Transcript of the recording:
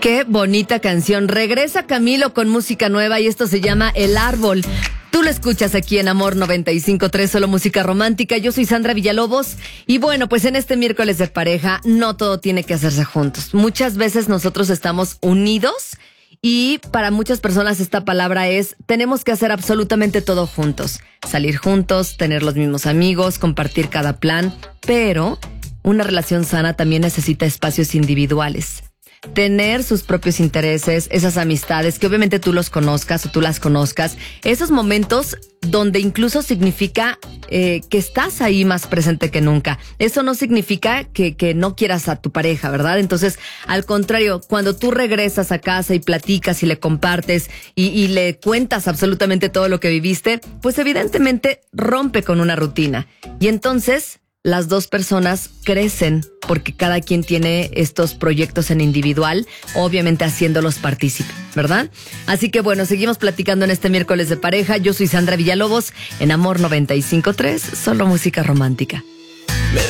Qué bonita canción. Regresa Camilo con música nueva y esto se llama El Árbol. Tú lo escuchas aquí en Amor 95.3, solo música romántica. Yo soy Sandra Villalobos y bueno, pues en este miércoles de pareja no todo tiene que hacerse juntos. Muchas veces nosotros estamos unidos y para muchas personas esta palabra es tenemos que hacer absolutamente todo juntos. Salir juntos, tener los mismos amigos, compartir cada plan, pero una relación sana también necesita espacios individuales. Tener sus propios intereses, esas amistades, que obviamente tú los conozcas o tú las conozcas, esos momentos donde incluso significa que estás ahí más presente que nunca. Eso no significa que no quieras a tu pareja, ¿verdad? Entonces, al contrario, cuando tú regresas a casa y platicas y le compartes y le cuentas absolutamente todo lo que viviste, pues evidentemente rompe con una rutina. Y entonces las dos personas crecen porque cada quien tiene estos proyectos en individual, obviamente haciéndolos partícipes, ¿verdad? Así que bueno, seguimos platicando en este miércoles de pareja. Yo soy Sandra Villalobos en Amor 95.3, solo música romántica.